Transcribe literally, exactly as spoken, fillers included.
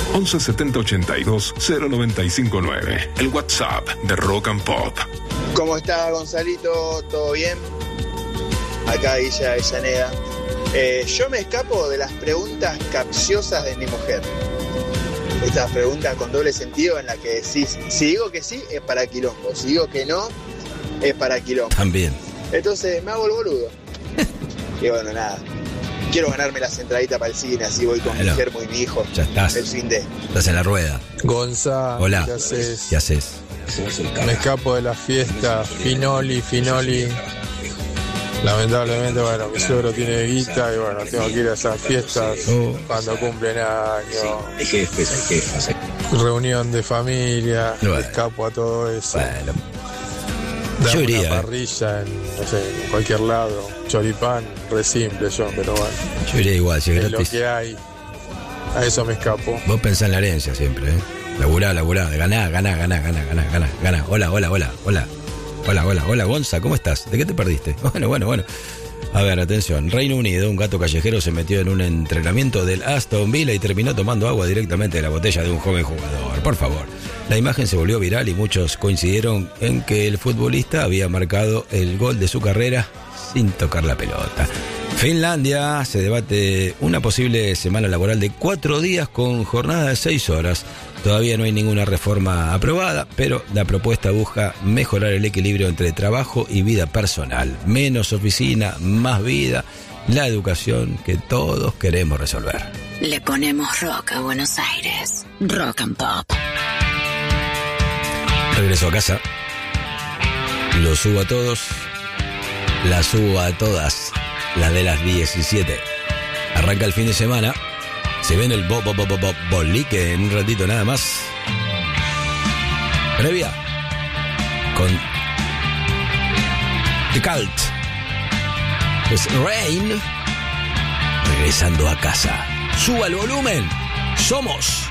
once setenta ochenta y dos cero noventa y cinco nueve. El WhatsApp de Rock and Pop. ¿Cómo está, Gonzalito? ¿Todo bien? Acá Guilla Avellaneda. Eh, yo me escapo de las preguntas capciosas de mi mujer. Estas preguntas con doble sentido en las que decís, si digo que sí, es para quilombo. Si digo que no, es para quilombo. También. Entonces me hago el boludo. Y bueno, nada. Quiero ganarme las entraditas para el cine, así voy con bueno, mi germo y mi hijo. Ya estás. El fin de. Estás en la rueda. Gonza, hola. ¿qué haces? ¿Qué haces? Me escapo de la fiesta. Finoli, Finoli. Lamentablemente, bueno, mi suegro tiene guita y bueno, tengo que ir a esas fiestas oh. cuando cumplen años. Hay jefes, hay jefes. Reunión de familia. Bueno. Me escapo a todo eso. Bueno. Dame Yo iría, una parrilla en, no sé, en cualquier lado. Choripán, re simple yo, pero bueno. Yo iría igual, si es es gratis. lo que hay. A eso me escapo. Vos pensás en la herencia siempre, ¿eh? Laburá, laburá, ganá, ganá, ganá, ganá, ganá, ganá, ganá. Hola, hola, hola, hola. Hola, hola, hola, Gonza, ¿cómo estás? ¿De qué te perdiste? Bueno, bueno, bueno. A ver, atención. Reino Unido, un gato callejero se metió en un entrenamiento del Aston Villa y terminó tomando agua directamente de la botella de un joven jugador. Por favor. La imagen se volvió viral y muchos coincidieron en que el futbolista había marcado el gol de su carrera sin tocar la pelota. Finlandia, se debate una posible semana laboral de cuatro días con jornada de seis horas. Todavía no hay ninguna reforma aprobada, pero la propuesta busca mejorar el equilibrio entre trabajo y vida personal. Menos oficina, más vida, la educación que todos queremos resolver. Le ponemos rock a Buenos Aires. Rock and Pop. Regreso a casa. Lo subo a todos. La subo a todas. Las de las diecisiete. Arranca el fin de semana. Se ven el bo, bo, bo, bo, bo, bolique en un ratito nada más. Previa con The Cult. Es Rain. Regresando a casa. Suba el volumen. Somos